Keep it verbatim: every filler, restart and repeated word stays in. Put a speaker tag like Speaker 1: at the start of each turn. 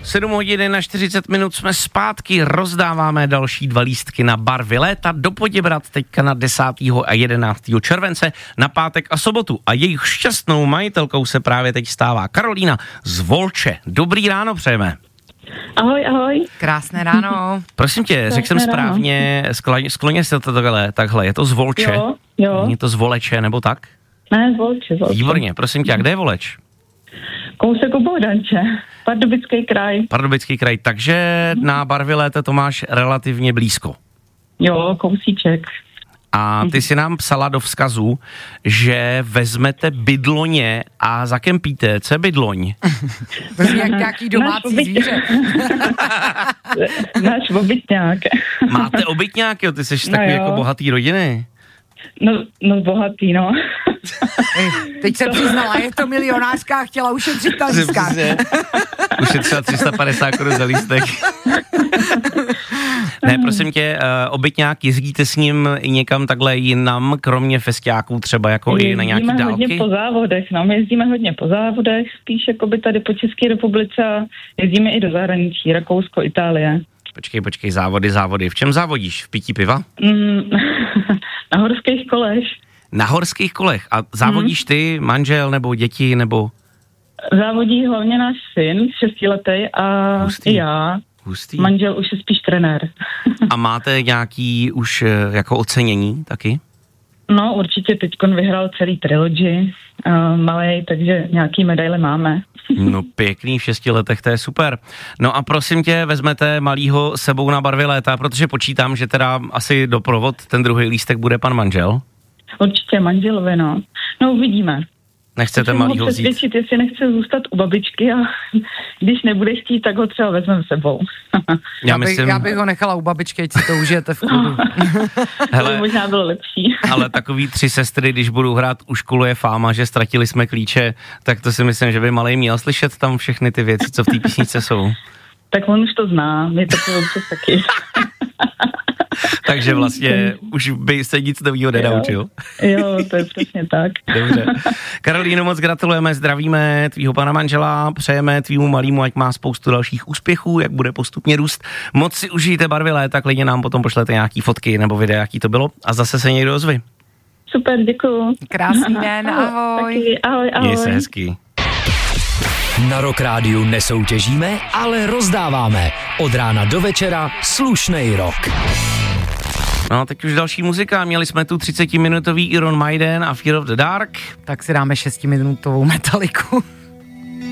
Speaker 1: sedm hodin na čtyřicet minut jsme zpátky, rozdáváme další dva lístky na barvy léta do Poděbrad teďka na desátého a jedenáctého července na pátek a sobotu. A jejich šťastnou majitelkou se právě teď stává Karolína z Volče. Dobrý ráno přejeme.
Speaker 2: Ahoj, ahoj.
Speaker 3: Krásné ráno.
Speaker 1: Prosím tě, řekl jsem správně, skloně, skloně se to takhle, takhle, je to z Volče?
Speaker 2: Jo, jo.
Speaker 1: Není to z Voleče, nebo tak?
Speaker 2: Ne, z Volče, z Volče.
Speaker 1: Výborně, prosím tě, a kde je Voleč?
Speaker 2: Kousek u Bohdanče, Pardubický kraj.
Speaker 1: Pardubický kraj, takže na barvy léta to máš relativně blízko.
Speaker 2: Jo, kousíček.
Speaker 1: A ty si nám psala do vzkazu, že vezmete bydloně a zakempíte. Co je bydloň?
Speaker 3: To je jak nějaký domácí zvíře.
Speaker 2: Náš obytňák.
Speaker 1: Máte obytňák, jo? Ty jsi no takový jo. Jako bohatý rodiny.
Speaker 2: No, no bohatý, no.
Speaker 3: Teď se přiznala, je to milionářská, chtěla ušetřit na lístkách.
Speaker 1: Ušetřila tři sta padesát korun za lístek. Ne, prosím tě, uh, obytňák, jezdíte s ním i někam takhle jinam, kromě festiáků třeba jako jezdíme i na nějaký dálky?
Speaker 2: Jezdíme hodně po závodech, no, my jezdíme hodně po závodech, spíš jako by tady po České republice a jezdíme i do zahraničí, Rakousko, Itálie.
Speaker 1: Počkej, počkej, závody, závody. V čem závodíš? V pití piva?
Speaker 2: Mm, na horských kolech.
Speaker 1: Na horských kolech. A závodíš ty, manžel, nebo děti, nebo...
Speaker 2: Závodí hlavně náš syn, šestiletý a Hustý. já.
Speaker 1: Hustý.
Speaker 2: Manžel už je spíš trenér.
Speaker 1: A máte nějaký už jako ocenění taky?
Speaker 2: No určitě teďkon vyhrál celý trilogy, uh, malej, takže nějaký medaile máme.
Speaker 1: No pěkný, v šesti letech, to je super. No a prosím tě, vezmete malýho sebou na barvy léta, protože počítám, že teda asi doprovod ten druhý lístek bude pan manžel.
Speaker 2: Určitě manželovi, no. No uvidíme.
Speaker 1: Nechcete malýho vzít?
Speaker 2: Přesvědčit, jestli nechce zůstat u babičky a když nebude chtít, tak ho třeba vezmeme sebou.
Speaker 3: Já, bych, myslím... já bych ho nechala u babičky, ať si to užijete v klidu.
Speaker 2: Hele, to by možná bylo lepší.
Speaker 1: Ale takový tři sestry, když budou hrát U školu je fáma, že ztratili jsme klíče, tak to si myslím, že by malej měl slyšet tam všechny ty věci, co v té písničce jsou.
Speaker 2: Tak on už to zná, mě to přes taky.
Speaker 1: Takže vlastně už by se nic novýho nenaučil.
Speaker 2: Jo, to je přesně tak.
Speaker 1: Dobře. Karolíno, moc gratulujeme, zdravíme tvýho pana manžela, přejeme tvýmu malýmu, ať má spoustu dalších úspěchů, jak bude postupně růst. Moc si užijte barvy léta, klidně nám potom pošlete nějaký fotky nebo videa, jaký to bylo a zase se někdo ozvi.
Speaker 2: Super, děkuju.
Speaker 3: Krásný den, ahoj.
Speaker 2: Taky, ahoj, ahoj.
Speaker 1: Měj se hezky.
Speaker 4: Na Rock Rádiu nesoutěžíme, ale rozdáváme. Od rána do večera slušnej rock.
Speaker 1: No, teď už další muzika. Měli jsme tu třicetiminutový Iron Maiden a Fear of the Dark.
Speaker 3: Tak si dáme šestiminutovou Metaliku.